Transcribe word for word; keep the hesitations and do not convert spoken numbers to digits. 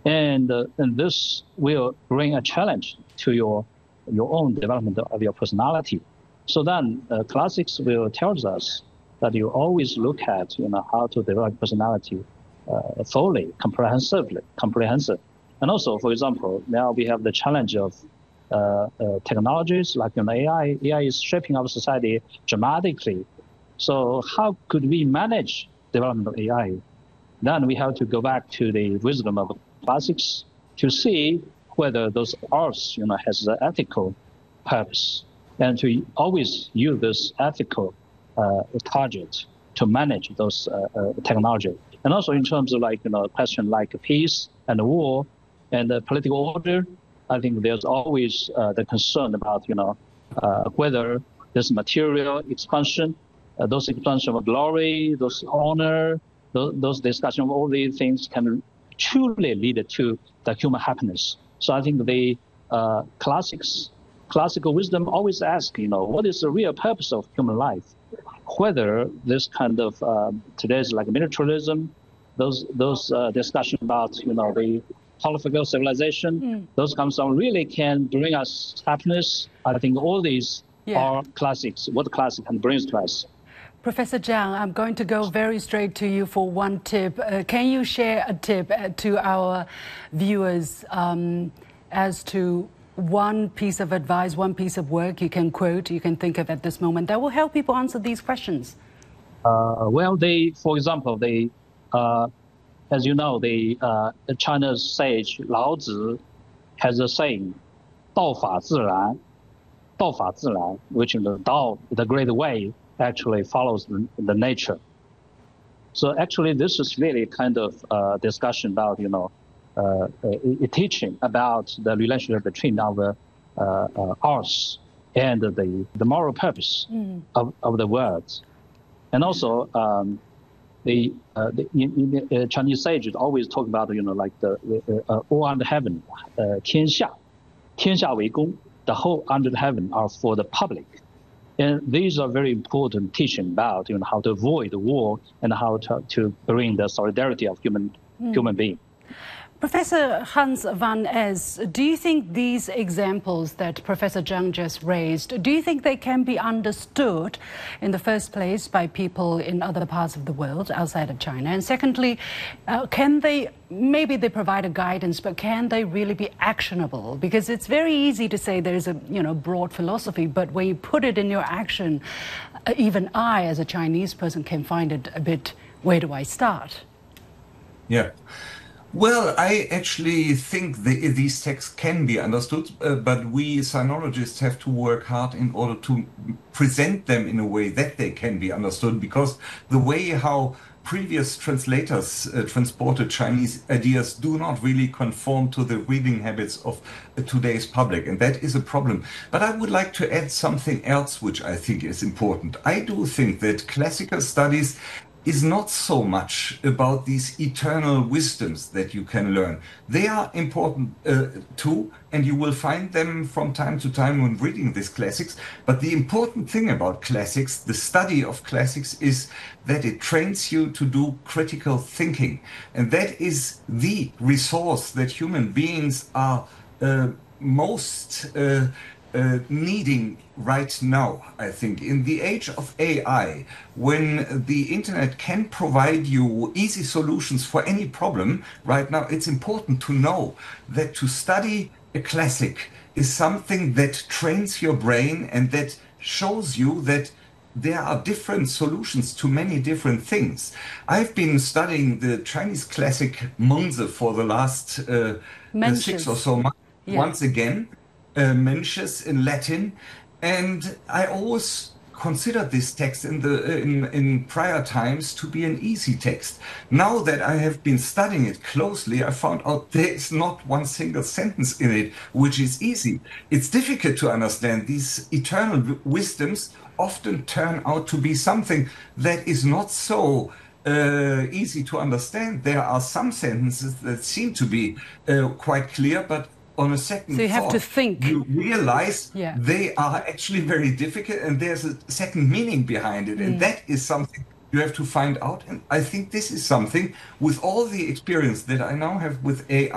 And, uh, and this will bring a challenge to your, your own development of your personality. So then uh, classics will tell us that you always look at, you know, how to develop personality uh, fully, comprehensively, comprehensive. And also, for example, now we have the challenge of uh, uh, technologies like you know, A I. A I is shaping our society dramatically. So how could we manage development of A I? Then we have to go back to the wisdom of classics to see whether those arts, you know, has the ethical purpose, and to always use this ethical uh, target to manage those uh, uh, technology. And also in terms of like, you know, question like peace and war and the political order, I think there's always uh, the concern about, you know, uh, whether this material expansion, uh, those expansion of glory, those honor, those, those discussion of all these things can truly lead to the human happiness. So I think the uh, classics, classical wisdom always ask, you know, what is the real purpose of human life? Whether this kind of uh, today's like militarism, those those uh, discussion about, you know, the political civilization, mm. those kinds of really can bring us happiness. I think all these yeah. are classics, what the classic can bring to us. Professor Zhang, I'm going to go very straight to you for one tip. Uh, can you share a tip uh, to our viewers um, as to one piece of advice, one piece of work you can quote, you can think of at this moment that will help people answer these questions? Uh, well, they, for example, they, uh, as you know, the, uh, the China's sage Lao Tzu has a saying, 道法自然, 道法自然, which is the Dao, the great way, actually follows the, the nature. So actually, this is really kind of uh, discussion about, you know, uh, a, a teaching about the relationship between our uh, uh, arts and the, the moral purpose mm. of, of the words. And also, um, the, uh, the in, in, uh, Chinese sages always talk about, you know, like the, the uh, all under heaven, uh, 天下, 天下为公, the whole under the heaven are for the public. And these are very important teaching about, you know, how to avoid war and how to, to bring the solidarity of human mm. human being. Professor Hans van Es, do you think these examples that Professor Zhang just raised, do you think they can be understood in the first place by people in other parts of the world outside of China? And secondly, uh, can they, maybe they provide a guidance, but can they really be actionable? Because it's very easy to say there's a, you know, broad philosophy, but when you put it in your action, uh, even I, as a Chinese person, can find it a bit, where do I start? Yeah. Well, I actually think the, these texts can be understood, uh, but we sinologists have to work hard in order to present them in a way that they can be understood, because the way how previous translators uh, transported Chinese ideas do not really conform to the reading habits of uh, today's public, and that is a problem. But I would like to add something else which I think is important. I do think that classical studies is not so much about these eternal wisdoms that you can learn. They are important uh, too, and you will find them from time to time when reading these classics. But the important thing about classics, the study of classics, is that it trains you to do critical thinking. And that is the resource that human beings are uh, most uh, Uh, needing right now, I think. In the age of A I, when the internet can provide you easy solutions for any problem, right now it's important to know that to study a classic is something that trains your brain and that shows you that there are different solutions to many different things. I've been studying the Chinese classic Mengzi for the last uh, uh, six or so months, yeah. once again. Uh, Mencius in Latin, and I always considered this text in the in, in prior times to be an easy text. Now that I have been studying it closely, I found out there is not one single sentence in it which is easy. It's difficult to understand. These eternal wisdoms often turn out to be something that is not so uh, easy to understand. There are some sentences that seem to be uh, quite clear, but on a second so you have thought, to think. You realize yeah. they are actually very difficult, and there's a second meaning behind it, mm. and that is something you have to find out. And I think this is something, with all the experience that I now have with A I,